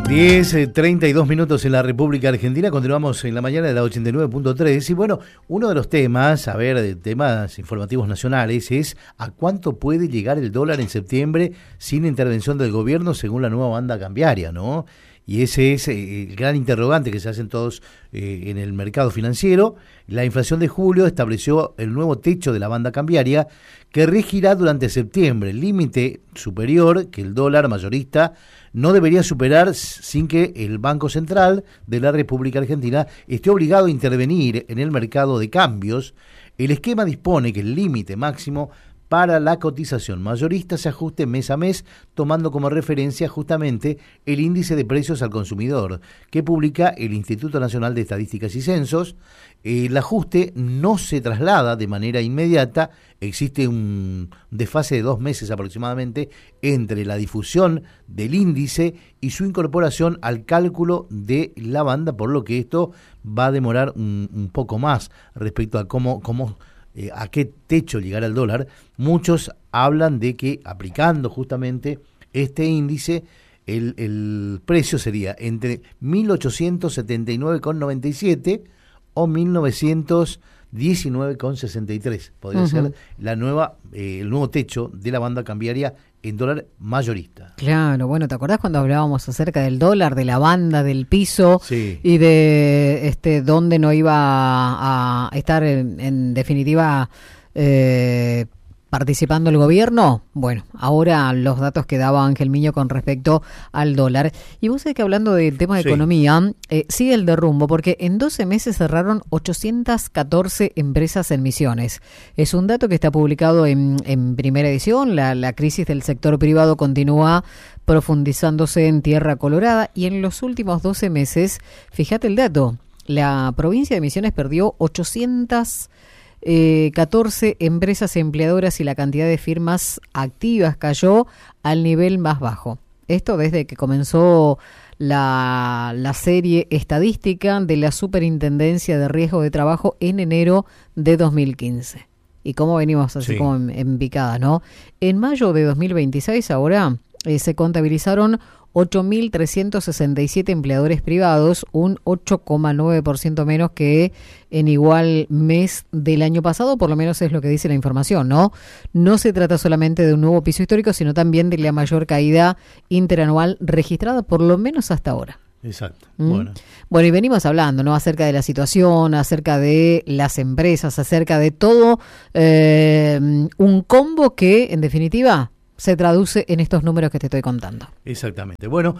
10:32 minutos en la República Argentina. Continuamos en la mañana de la 89.3. Y bueno, uno de los temas, de temas informativos nacionales, es a cuánto puede llegar el dólar en septiembre sin intervención del gobierno según la nueva banda cambiaria, ¿no? Y ese es el gran interrogante que se hacen todos en el mercado financiero. La inflación de julio estableció el nuevo techo de la banda cambiaria que regirá durante septiembre, el límite superior que el dólar mayorista no debería superar sin que el Banco Central de la República Argentina esté obligado a intervenir en el mercado de cambios. El esquema dispone que el límite máximo para la cotización mayorista se ajuste mes a mes, tomando como referencia justamente el índice de precios al consumidor que publica el Instituto Nacional de Estadísticas y Censos. El ajuste no se traslada de manera inmediata, existe un desfase de 2 meses aproximadamente entre la difusión del índice y su incorporación al cálculo de la banda, por lo que esto va a demorar un poco más respecto a a qué techo llegará el dólar. Muchos hablan de que aplicando justamente este índice, el precio sería entre 1.879,97 o 1.919,63. Podría ser el nuevo techo de la banda cambiaria en dólar mayorista. Claro, bueno, ¿te acordás cuando hablábamos acerca del dólar, de la banda, del piso? Sí. Y de dónde no iba a estar en definitiva participando el gobierno? Bueno, ahora los datos que daba Ángel Miño con respecto al dólar. Y vos sabés que hablando del tema de economía, sigue el derrumbo, porque en 12 meses cerraron 814 empresas en Misiones. Es un dato que está publicado en Primera Edición. La crisis del sector privado continúa profundizándose en Tierra Colorada, y en los últimos 12 meses, fíjate el dato, la provincia de Misiones perdió 814 empresas empleadoras y la cantidad de firmas activas cayó al nivel más bajo. Esto desde que comenzó la serie estadística de la Superintendencia de Riesgo de Trabajo en enero de 2015. Y cómo venimos así como en picada, ¿no? En mayo de 2026 ahora se contabilizaron 8.367 empleadores privados, un 8,9% menos que en igual mes del año pasado, por lo menos es lo que dice la información, ¿no? No se trata solamente de un nuevo piso histórico, sino también de la mayor caída interanual registrada, por lo menos hasta ahora. Exacto. Bueno, y venimos hablando, ¿no? Acerca de la situación, acerca de las empresas, acerca de todo un combo que, en definitiva, se traduce en estos números que te estoy contando. Exactamente. Bueno,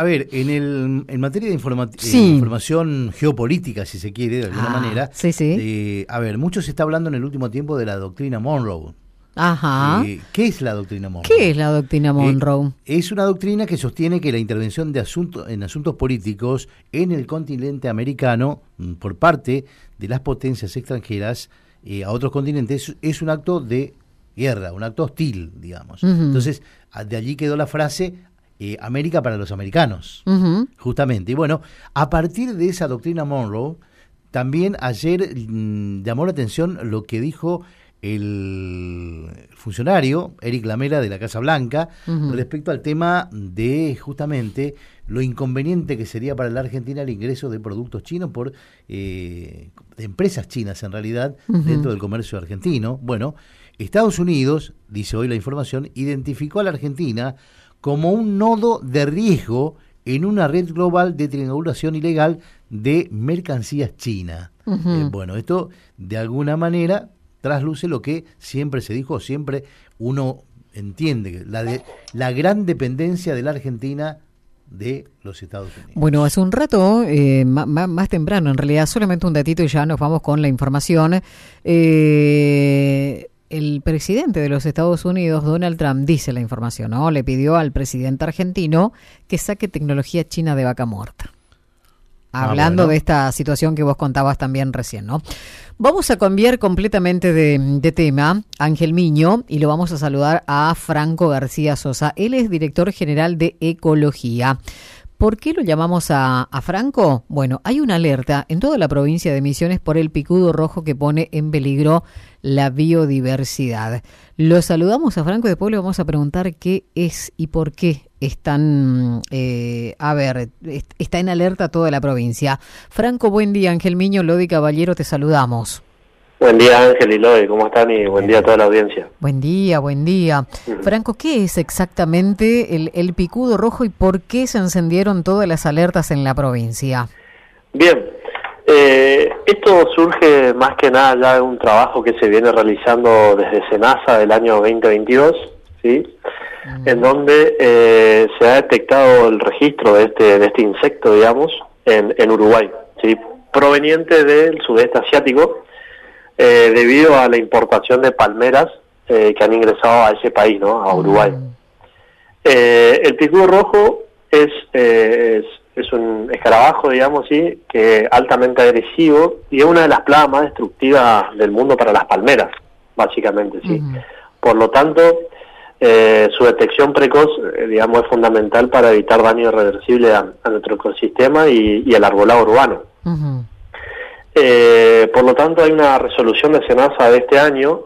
en materia de información geopolítica, si se quiere, de alguna manera, mucho se está hablando en el último tiempo de la doctrina Monroe. Ajá. ¿Qué es la doctrina Monroe? ¿Qué es la doctrina Monroe? Es una doctrina que sostiene que la intervención en asuntos políticos en el continente americano por parte de las potencias extranjeras a otros continentes es un acto de guerra, un acto hostil, digamos. Entonces, de allí quedó la frase América para los americanos, justamente. Y bueno, a partir de esa doctrina Monroe, también ayer llamó la atención lo que dijo el funcionario Eric Lamela de la Casa Blanca respecto al tema de justamente lo inconveniente que sería para la Argentina el ingreso de productos chinos por de empresas chinas en realidad dentro del comercio argentino. Bueno, Estados Unidos, dice hoy la información, identificó a la Argentina como un nodo de riesgo en una red global de triangulación ilegal de mercancías chinas. Bueno, esto de alguna manera trasluce lo que siempre se dijo, siempre uno entiende, la gran dependencia de la Argentina de los Estados Unidos. Bueno, hace un rato, más temprano en realidad, solamente un datito y ya nos vamos con la información. El presidente de los Estados Unidos, Donald Trump, dice la información, ¿no? Le pidió al presidente argentino que saque tecnología china de vaca muerta. Hablando de esta situación que vos contabas también recién, ¿no? Vamos a cambiar completamente de tema, Ángel Miño, y lo vamos a saludar a Franco García Sosa. Él es director general de Ecología. ¿Por qué lo llamamos a Franco? Bueno, hay una alerta en toda la provincia de Misiones por el picudo rojo que pone en peligro la biodiversidad. Lo saludamos a Franco y después le vamos a preguntar qué es y por qué están, está en alerta toda la provincia. Franco, buen día. Ángel Miño, Lodi Caballero, te saludamos. Buen día, Ángel y Lodi, ¿cómo están? Y buen día a toda la audiencia. Buen día, buen día. Franco, ¿qué es exactamente el picudo rojo y por qué se encendieron todas las alertas en la provincia? Bien, esto surge más que nada ya de un trabajo que se viene realizando desde SENASA del año 2022, ¿sí? En donde se ha detectado el registro de este insecto, digamos, en Uruguay, ¿sí? Proveniente del sudeste asiático, debido a la importación de palmeras que han ingresado a ese país, ¿no? A Uruguay. El picudo rojo es un escarabajo, digamos, sí, que altamente agresivo y es una de las plagas más destructivas del mundo para las palmeras, básicamente, sí. Por lo tanto, su detección precoz, digamos, es fundamental para evitar daño irreversible a nuestro ecosistema y al arbolado urbano. Por lo tanto, hay una resolución de SENASA de este año,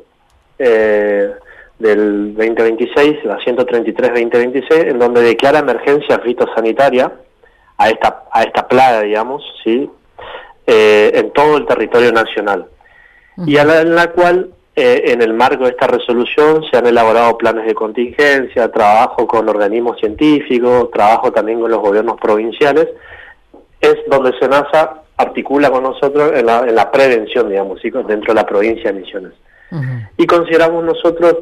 del 2026, la 133-2026, en donde declara emergencia fitosanitaria a esta plaga, digamos, ¿sí? En todo el territorio nacional. Y en la cual, en el marco de esta resolución, se han elaborado planes de contingencia, trabajo con organismos científicos, trabajo también con los gobiernos provinciales, es donde SENASA articula con nosotros en la prevención, digamos, ¿sí? Dentro de la provincia de Misiones. Y consideramos nosotros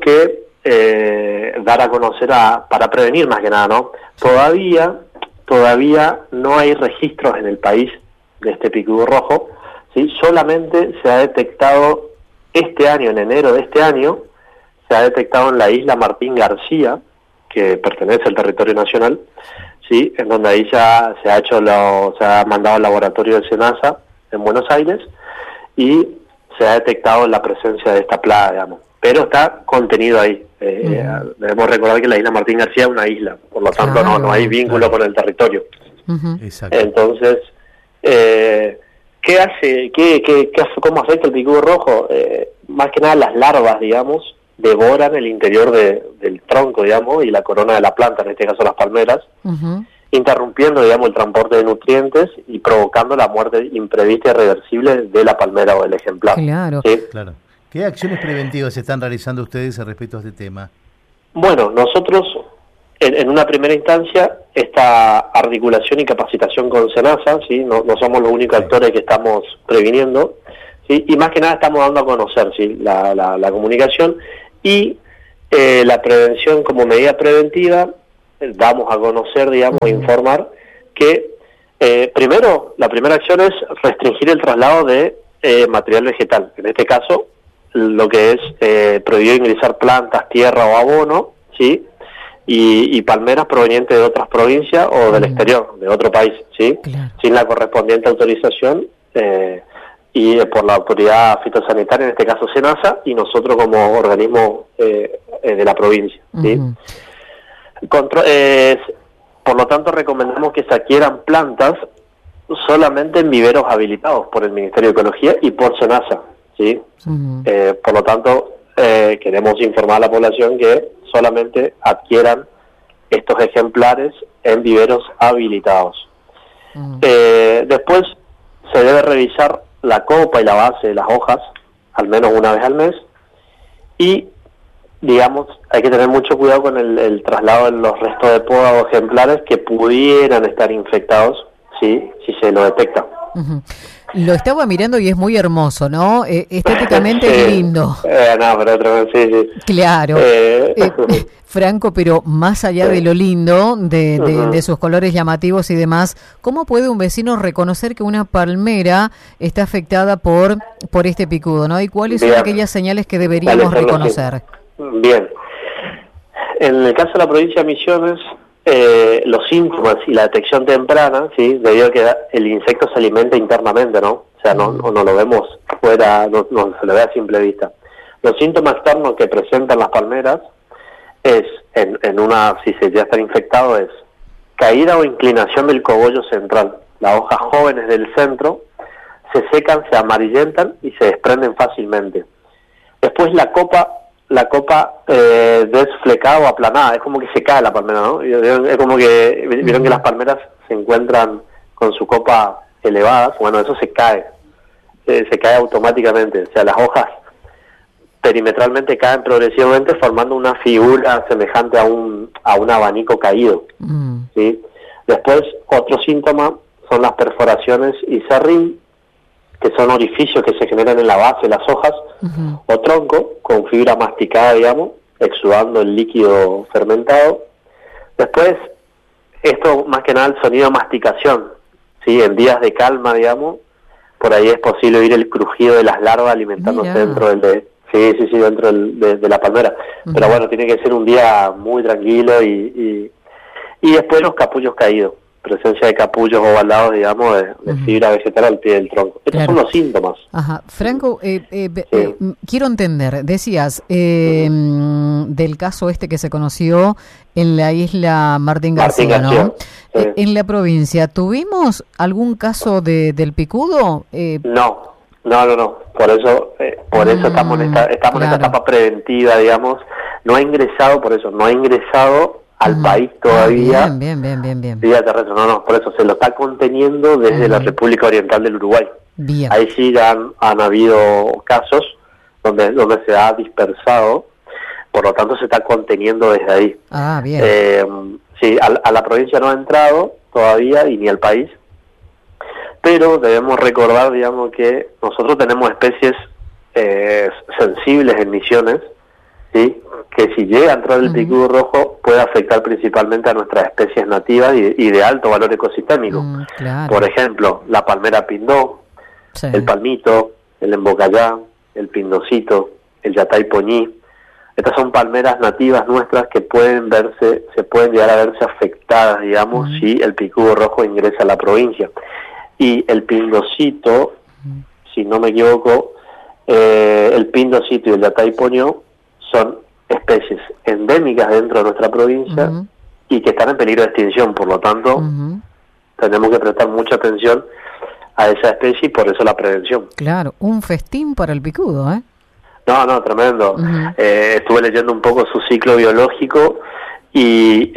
que dar a conocer para prevenir más que nada, ¿no? Todavía no hay registros en el país de este picudo rojo, ¿sí? Solamente se ha detectado este año, en enero de este año, se ha detectado en la isla Martín García, que pertenece al territorio nacional, sí, en donde ahí ya se ha mandado al laboratorio de SENASA en Buenos Aires y se ha detectado la presencia de esta plaga, digamos, pero está contenido ahí. Debemos recordar que la isla Martín García es una isla, por lo tanto no hay vínculo con el territorio. Exacto. Entonces, ¿qué hace? ¿Cómo afecta el picudo rojo? Más que nada las larvas, digamos, devoran el interior del tronco, digamos, y la corona de la planta, en este caso las palmeras, interrumpiendo, digamos, el transporte de nutrientes y provocando la muerte imprevista y irreversible de la palmera o del ejemplar. Claro. ¿Sí? Claro. ¿Qué acciones preventivas están realizando ustedes respecto a este tema? Bueno, nosotros, en una primera instancia, esta articulación y capacitación con SENASA, ¿sí? No somos los únicos actores que estamos previniendo, ¿sí? Y más que nada estamos dando a conocer, ¿sí? la comunicación y la prevención como medida preventiva. Damos a conocer, digamos, informar que primero, la primera acción es restringir el traslado de material vegetal. En este caso, lo que es prohibido ingresar plantas, tierra o abono, ¿sí? Y palmeras provenientes de otras provincias o del exterior, de otro país, ¿sí? Claro. Sin la correspondiente autorización y por la autoridad fitosanitaria, en este caso SENASA, y nosotros como organismo de la provincia, ¿sí? Por lo tanto, recomendamos que se adquieran plantas solamente en viveros habilitados por el Ministerio de Ecología y por SENASA, ¿sí? Por lo tanto, queremos informar a la población que solamente adquieran estos ejemplares en viveros habilitados. Después se debe revisar la copa y la base de las hojas, al menos una vez al mes, y digamos, hay que tener mucho cuidado con el traslado de los restos de poda o ejemplares que pudieran estar infectados, ¿sí? Si se lo detecta. Lo estaba mirando y es muy hermoso, ¿no? Estéticamente es lindo. No, pero otra vez, sí. Claro. Franco, pero más allá de lo lindo, de sus colores llamativos y demás, ¿cómo puede un vecino reconocer que una palmera está afectada por este picudo, ¿no? ¿Y cuáles son aquellas señales que deberíamos reconocer? Bien. En el caso de la provincia de Misiones, los síntomas y la detección temprana, sí, debido a que el insecto se alimenta internamente, ¿no? O sea, no lo vemos afuera, no se lo ve a simple vista. Los síntomas externos que presentan las palmeras es, si se ya están infectados, es caída o inclinación del cogollo central. Las hojas jóvenes del centro se secan, se amarillentan y se desprenden fácilmente. Después la copa la copa desflecada o aplanada, es como que se cae la palmera, ¿no? Es como que, vieron que las palmeras se encuentran con su copa elevadas, bueno, eso se cae automáticamente, o sea, las hojas perimetralmente caen progresivamente formando una figura semejante a un abanico caído, ¿sí? Después, otro síntoma son las perforaciones y serrín, que son orificios que se generan en la base de las hojas, o tronco, con fibra masticada, digamos, exudando el líquido fermentado. Después, esto más que nada el sonido de masticación, ¿sí? En días de calma, digamos, por ahí es posible oír el crujido de las larvas alimentándose dentro dentro de la palmera. Pero bueno, tiene que ser un día muy tranquilo y después los capullos caídos. Presencia de capullos ovalados, digamos, de fibra vegetal al pie del tronco. Estos son los síntomas. Ajá. Franco, quiero entender, decías del caso este que se conoció en la isla Martín García, ¿no? Sí. En la provincia, ¿tuvimos algún caso del picudo? No. Por eso estamos en esta etapa preventiva, digamos. No ha ingresado al país todavía. Bien. Vía terrestre, por eso se lo está conteniendo desde la República Oriental del Uruguay. Bien. Ahí sí han habido casos donde se ha dispersado, por lo tanto se está conteniendo desde ahí. Bien. Sí, a la provincia no ha entrado todavía y ni al país, pero debemos recordar, digamos, que nosotros tenemos especies sensibles en Misiones, ¿sí? Que si llega a entrar el picudo rojo puede afectar principalmente a nuestras especies nativas y de alto valor ecosistémico. Claro. Por ejemplo, la palmera pindó, el palmito, el embocallá, el pindocito, el yatay poñí. Estas son palmeras nativas nuestras que se pueden llegar a verse afectadas, digamos, si el picudo rojo ingresa a la provincia. Y el pindocito, si no me equivoco, el pindocito y el yatay poñó son especies endémicas dentro de nuestra provincia y que están en peligro de extinción, por lo tanto tenemos que prestar mucha atención a esa especie y por eso la prevención. Claro, un festín para el picudo, ¿eh? No, tremendo. Estuve leyendo un poco su ciclo biológico y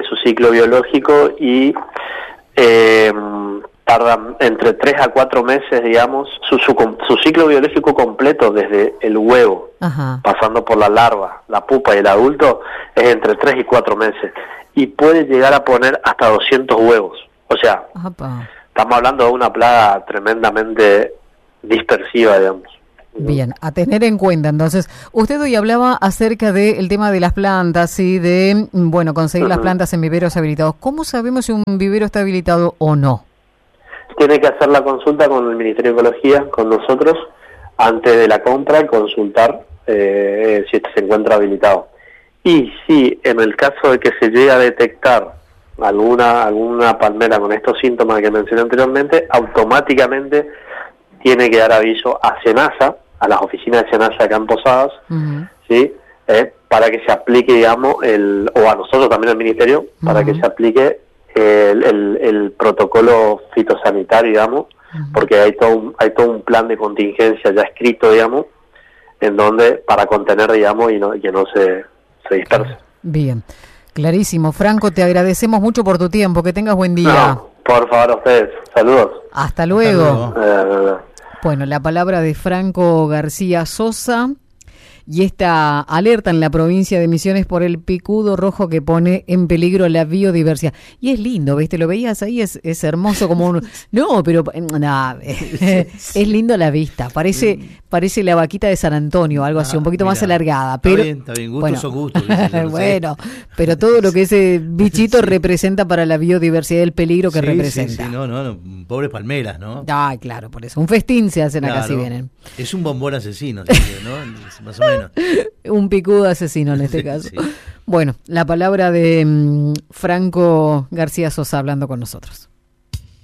tardan entre 3 a 4 meses, digamos, su ciclo biológico completo desde el huevo, pasando por la larva, la pupa y el adulto, es entre 3 y 4 meses. Y puede llegar a poner hasta 200 huevos. O sea, estamos hablando de una plaga tremendamente dispersiva, digamos. Bien, a tener en cuenta. Entonces, usted hoy hablaba acerca del tema de las plantas y de, conseguir las plantas en viveros habilitados. ¿Cómo sabemos si un vivero está habilitado o no? Tiene que hacer la consulta con el Ministerio de Ecología, con nosotros, antes de la compra y consultar si este se encuentra habilitado. Y si en el caso de que se llegue a detectar alguna palmera con estos síntomas que mencioné anteriormente, automáticamente tiene que dar aviso a SENASA, a las oficinas de SENASA acá en Posadas, ¿sí? Para que se aplique, digamos, o a nosotros también al Ministerio, para que se aplique el protocolo fitosanitario, digamos, porque hay todo un plan de contingencia ya escrito, digamos, en donde para contener, digamos, y que no se disperse. Bien, clarísimo. Franco, te agradecemos mucho por tu tiempo, que tengas buen día. No, por favor, a ustedes. Saludos. Hasta luego. Bueno, la palabra de Franco García Sosa. Y esta alerta en la provincia de Misiones por el picudo rojo que pone en peligro la biodiversidad. Y es lindo, ¿viste? Lo veías ahí, es hermoso como un... No, pero es lindo la vista. Parece la vaquita de San Antonio, algo así, un poquito más alargada. Pero, está bien, gustos son gustos. Bueno, pero todo lo que ese bichito representa para la biodiversidad, el peligro que representa. Sí, no, pobres palmeras, ¿no? Ay, claro, por eso. Un festín se hacen acá si vienen. Es un bombón asesino, ¿no? Más o menos. Un picudo asesino en este caso. Bueno, la palabra de Franco García Sosa hablando con nosotros.